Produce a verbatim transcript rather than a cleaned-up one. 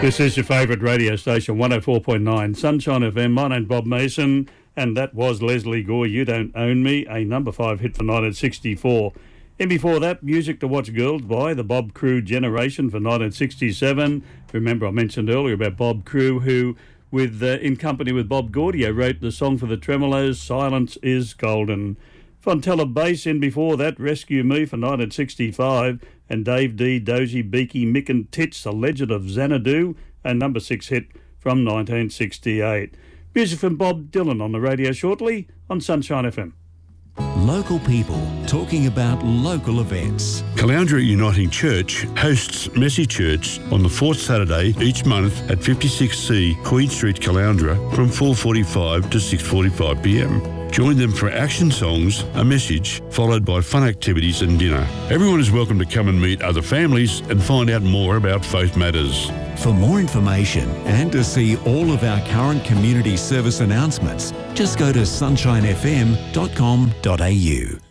This is your favourite radio station, one oh four point nine Sunshine F M. My name's Bob Mason, and that was Leslie Gore, You Don't Own Me, a number five hit for nineteen sixty-four. And before that, Music to Watch Girls by the Bob Crew Generation for nineteen sixty-seven. Remember, I mentioned earlier about Bob Crew, who, with uh, in company with Bob Gaudio, wrote the song for the Tremolos, Silence is Golden. Fontella Bass in before that, Rescue Me for nineteen sixty-five, and Dave D, Dozy, Beaky, Mick and Tits, The Legend of Xanadu, a number six hit from nineteen sixty-eight. Music from Bob Dylan on the radio shortly on Sunshine F M. Local people talking about local events. Caloundra Uniting Church hosts Messy Church on the fourth Saturday each month at fifty-six C Queen Street, Caloundra from four forty-five to six forty-five p m. Join them for action songs, a message, followed by fun activities and dinner. Everyone is welcome to come and meet other families and find out more about faith matters. For more information and to see all of our current community service announcements, just go to sunshine f m dot com dot a u.